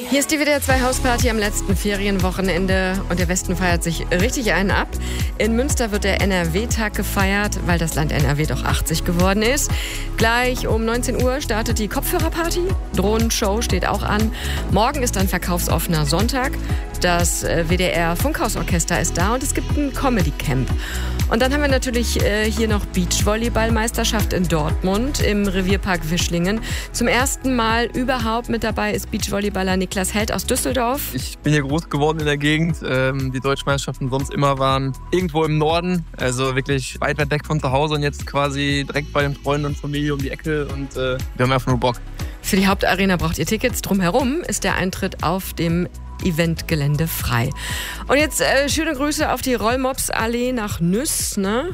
Hier ist die WDR 2 Hausparty am letzten Ferienwochenende und der Westen feiert sich richtig einen ab. In Münster wird der NRW-Tag gefeiert, weil das Land NRW doch 80 geworden ist. Gleich um 19 Uhr startet die Kopfhörerparty. Drohnenshow steht auch an. Morgen ist dann verkaufsoffener Sonntag. Das WDR Funkhausorchester ist da und es gibt ein Comedy-Camp. Und dann haben wir natürlich hier noch Beachvolleyball-Meisterschaft in Dortmund im Revierpark Wischlingen. Zum ersten Mal überhaupt mit dabei ist Beachvolleyballer Niklas Held aus Düsseldorf. Ich bin hier groß geworden in der Gegend. Die Deutschmeisterschaften sonst immer waren irgendwo im Norden, also wirklich weit weg von zu Hause und jetzt quasi direkt bei den Freunden und Familie um die Ecke und wir haben einfach nur Bock. Für die Hauptarena braucht ihr Tickets. Drumherum ist der Eintritt auf dem Eventgelände frei. Und jetzt schöne Grüße auf die Rollmops-Allee nach Nüss, ne?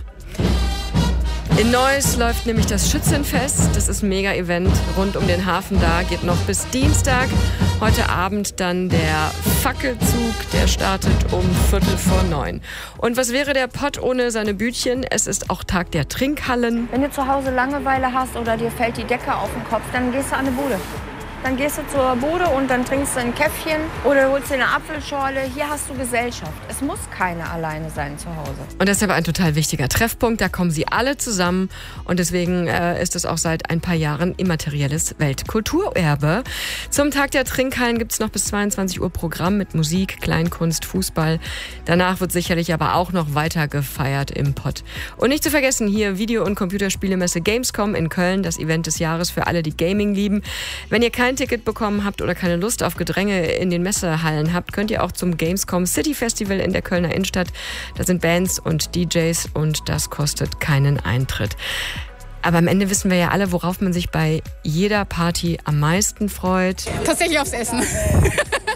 In Neuss läuft nämlich das Schützenfest. Das ist ein Mega-Event rund um den Hafen da. Geht noch bis Dienstag. Heute Abend dann der Fackelzug. Der startet um 8:45. Und was wäre der Pott ohne seine Bütchen? Es ist auch Tag der Trinkhallen. Wenn du zu Hause Langeweile hast oder dir fällt die Decke auf den Kopf, dann gehst du an die Bude. Dann gehst du zur Bude und dann trinkst du ein Käffchen oder holst dir eine Apfelschorle. Hier hast du Gesellschaft. Es muss keiner alleine sein zu Hause. Und deshalb ein total wichtiger Treffpunkt. Da kommen sie alle zusammen. Und deswegen ist es auch seit ein paar Jahren immaterielles Weltkulturerbe. Zum Tag der Trinkhallen gibt es noch bis 22 Uhr Programm mit Musik, Kleinkunst, Fußball. Danach wird sicherlich aber auch noch weiter gefeiert im Pott. Und nicht zu vergessen, hier Video- und Computerspielemesse Gamescom in Köln. Das Event des Jahres für alle, die Gaming lieben. Wenn ihr kein Ticket bekommen habt oder keine Lust auf Gedränge in den Messehallen habt, könnt ihr auch zum Gamescom City Festival in der Kölner Innenstadt. Da sind Bands und DJs und das kostet keinen Eintritt. Aber am Ende wissen wir ja alle, worauf man sich bei jeder Party am meisten freut. Tatsächlich aufs Essen.